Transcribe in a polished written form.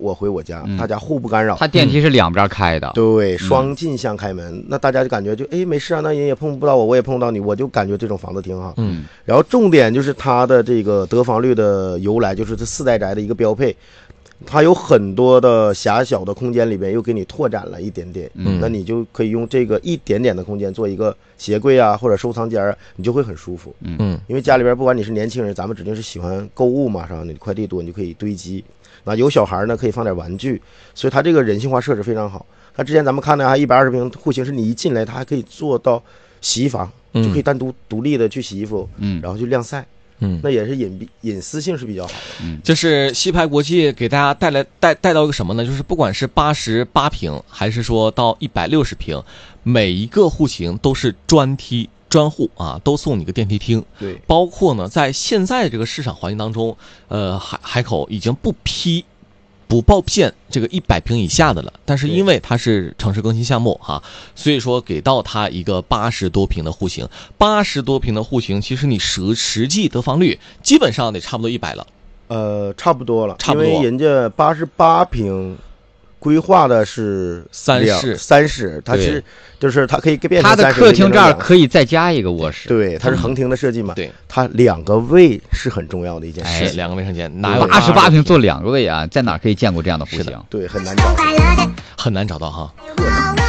我回我家，大家互不干扰。 它电梯是两边开的， 对，双进项开门，那大家就感觉就没事啊，那人也碰不到我，我也碰不到你，我就感觉这种房子挺好。然后重点就是它的这个得房率的由来，就是这4代宅的一个标配。它有很多的狭小的空间里边又给你拓展了一点点，那你就可以用这个一点点的空间做一个鞋柜啊或者收藏间啊，你就会很舒服。因为家里边不管你是年轻人，咱们指定是喜欢购物嘛，是吧？你快递多你就可以堆积，那有小孩呢可以放点玩具，所以它这个人性化设置非常好。它之前咱们看的还120平户型，是你一进来它还可以做到洗衣房，就可以单独独立的去洗衣服，然后去晾晒。那也是隐私性是比较好的。 就是西派国际给大家带到一个什么呢？就是不管是88平还是说到160平，每一个户型都是专梯专户啊，都送你个电梯厅。 对， 包括呢，在现在这个市场环境当中，海口已经不报建这个100平以下的了，但是因为它是城市更新项目哈，所以说给到它一个80多平的户型。80多平的户型，其实你实际得房率基本上得差不多100了。 差不多了， 差不多。 因为人家88平规划的是3室，它是就是它可以变成它的客厅这儿可以再加一个卧室。 对，它是横庭的设计嘛。 对， 它2个位是很重要的一件事。 是2个卫生间 ，88平做2个位啊，在哪可以见过这样的户型？ 对，很难找到。 很难找到哈。